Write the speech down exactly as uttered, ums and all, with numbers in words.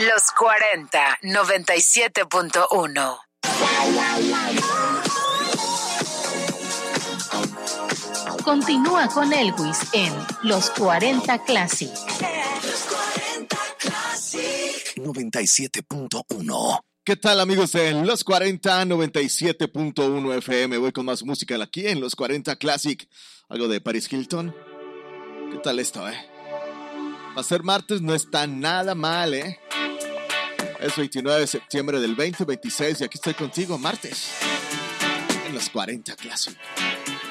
Los cuarenta, noventa y siete punto uno. Continúa con Elvis en Los cuarenta Classic. Los cuarenta Classic. noventa y siete punto uno. ¿Qué tal, amigos de Los cuarenta, noventa y siete punto uno F M? Voy con más música aquí en Los cuarenta Classic. Algo de Paris Hilton. ¿Qué tal esto, eh? Va a ser martes, no está nada mal, eh. Es veintinueve de septiembre del veinte veintiséis y aquí estoy contigo, martes, en Los cuarenta Classic.